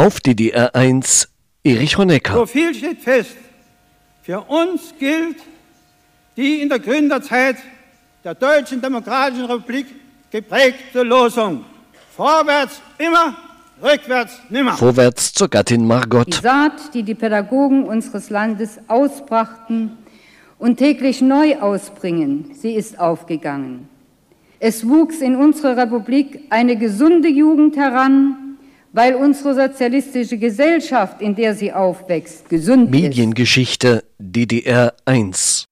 Auf DDR 1, Erich Honecker. So viel steht fest. Für uns gilt die in der Gründerzeit der Deutschen Demokratischen Republik geprägte Losung: Vorwärts immer, rückwärts nimmer. Vorwärts zur Gattin Margot. Die Saat, die die Pädagogen unseres Landes ausbrachten und täglich neu ausbringen, sie ist aufgegangen. Es wuchs in unserer Republik eine gesunde Jugend heran, weil unsere sozialistische Gesellschaft, in der sie aufwächst, gesund ist. Mediengeschichte DDR 1.